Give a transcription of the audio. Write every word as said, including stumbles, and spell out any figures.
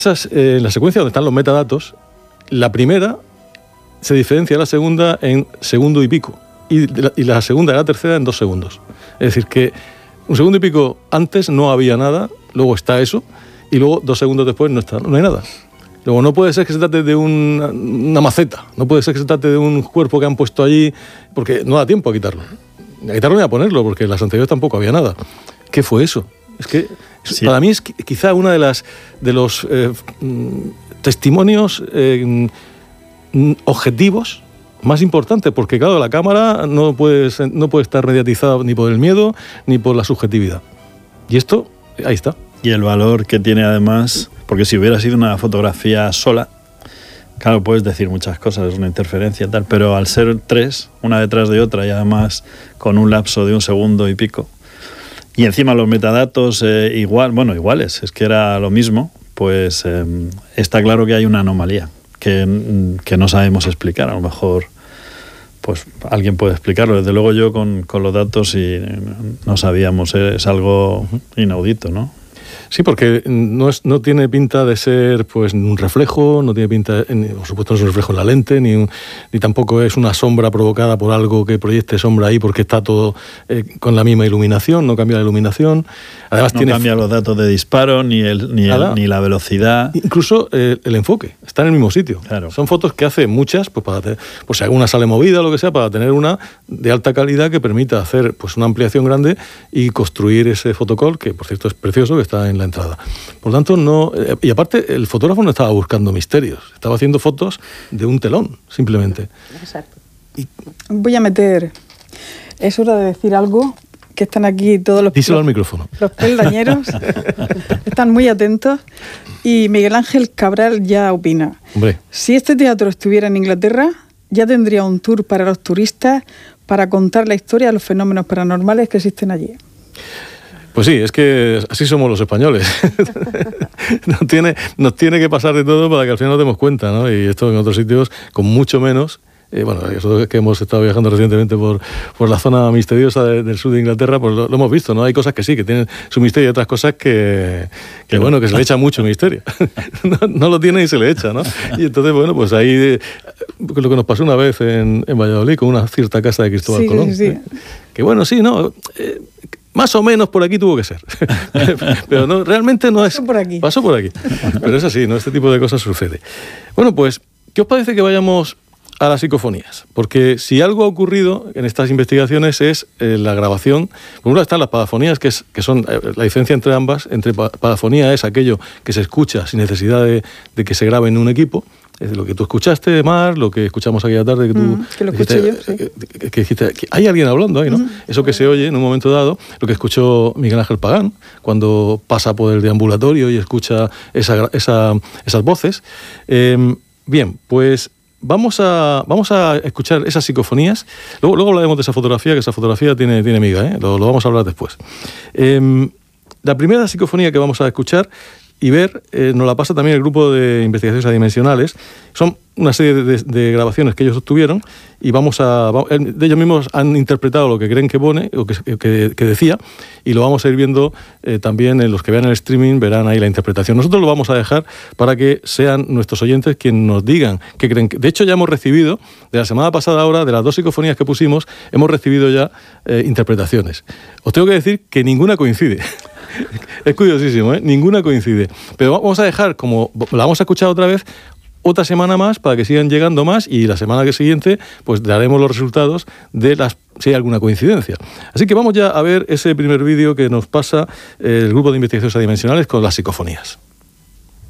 Esas, eh, en la secuencia donde están los metadatos, la primera se diferencia de la segunda en segundo y pico, y la, y la segunda y la tercera en dos segundos. Es decir, que un segundo y pico antes no había nada, luego está eso, y luego dos segundos después no, está, no hay nada. Luego no puede ser que se trate de una, una maceta, no puede ser que se trate de un cuerpo que han puesto allí, porque no da tiempo a quitarlo. A quitarlo ni a ponerlo, porque en las anteriores tampoco había nada. ¿Qué fue eso? Es que sí. Para mí es quizá una de las de los eh, testimonios eh, objetivos más importantes, porque claro, la cámara no puede, no puede estar mediatizada ni por el miedo ni por la subjetividad. Y esto, ahí está. Y el valor que tiene además, porque si hubiera sido una fotografía sola, claro, puedes decir muchas cosas, es una interferencia y tal, pero al ser tres, una detrás de otra, y además con un lapso de un segundo y pico, y encima los metadatos eh, igual, bueno, iguales, es que era lo mismo, pues eh, está claro que hay una anomalía que, que no sabemos explicar. A lo mejor pues alguien puede explicarlo. Desde luego yo con, con los datos y no sabíamos, es algo inaudito, ¿no? Sí, porque no, es, no tiene pinta de ser pues un reflejo, no tiene pinta, por supuesto no es un reflejo en la lente, ni, un, ni tampoco es una sombra provocada por algo que proyecte sombra ahí porque está todo eh, con la misma iluminación, no cambia la iluminación. Además no tiene cambia los datos de disparo, ni, el, ni, el, ni la velocidad. Incluso eh, el enfoque, está en el mismo sitio. Claro. Son fotos que hace muchas, pues para tener, pues si alguna sale movida o lo que sea, para tener una de alta calidad que permita hacer pues una ampliación grande y construir ese fotocall, que por cierto es precioso, que está en la entrada. Por lo tanto, no... Y aparte, el fotógrafo no estaba buscando misterios, estaba haciendo fotos de un telón, simplemente. Exacto. Y... Voy a meter... Es hora de decir algo, que están aquí todos los... Díselo al micrófono. Los peldañeros están muy atentos, y Miguel Ángel Cabral ya opina. Hombre. Si este teatro estuviera en Inglaterra, ya tendría un tour para los turistas para contar la historia de los fenómenos paranormales que existen allí. Pues sí, es que así somos los españoles. nos, tiene, nos tiene que pasar de todo para que al final nos demos cuenta, ¿no? Y esto en otros sitios con mucho menos. Eh, bueno, nosotros que hemos estado viajando recientemente por, por la zona misteriosa de, del sur de Inglaterra, pues lo, lo hemos visto, ¿no? Hay cosas que sí, que tienen su misterio, y otras cosas que, que bueno, que se le echa mucho misterio. no, no lo tiene y se le echa, ¿no? Y entonces, bueno, pues ahí eh, lo que nos pasó una vez en, en Valladolid con una cierta casa de Cristóbal sí, Colón. Sí, sí. ¿eh? Que bueno, sí, ¿no? Eh, Más o menos por aquí tuvo que ser. Pero no, realmente no es... Pasó por aquí. Pasó por aquí. Pero es así, ¿no? Este tipo de cosas sucede. Bueno, pues, ¿qué os parece que vayamos a las psicofonías? Porque si algo ha ocurrido en estas investigaciones es eh, la grabación. Por un lado están las padafonías, que, es, que son eh, la diferencia entre ambas. Entre padafonía es aquello que se escucha sin necesidad de, de que se grabe en un equipo. Es lo que tú escuchaste, Mar, lo que escuchamos aquella tarde que tú... Mm, que lo escuché dijiste, yo, sí. que, que dijiste, que hay alguien hablando ahí, ¿no? Mm, Eso que se oye en un momento dado, lo que escuchó Miguel Ángel Pagán, cuando pasa por el deambulatorio y escucha esa, esa, esas voces. Eh, bien, pues vamos a, vamos a escuchar esas psicofonías. Luego, luego hablaremos de esa fotografía, que esa fotografía tiene, tiene miga, ¿eh? Lo, lo vamos a hablar después. Eh, la primera psicofonía que vamos a escuchar y ver, eh, nos la pasa también el grupo de investigaciones adimensionales. Son una serie de, de, de grabaciones que ellos obtuvieron y vamos a... De ellos mismos han interpretado lo que creen que pone, o que, que, que decía, y lo vamos a ir viendo eh, también. En los que vean el streaming verán ahí la interpretación. Nosotros lo vamos a dejar para que sean nuestros oyentes quienes nos digan qué creen. Que, de hecho, ya hemos recibido, de la semana pasada ahora, de las dos psicofonías que pusimos, hemos recibido ya eh, interpretaciones. Os tengo que decir que ninguna coincide. Es curiosísimo, ¿eh? Ninguna coincide. Pero vamos a dejar, como la vamos a escuchar otra vez, otra semana más para que sigan llegando más, y la semana que siguiente pues daremos los resultados de las si hay alguna coincidencia. Así que vamos ya a ver ese primer vídeo que nos pasa el grupo de investigaciones adimensionales con las psicofonías.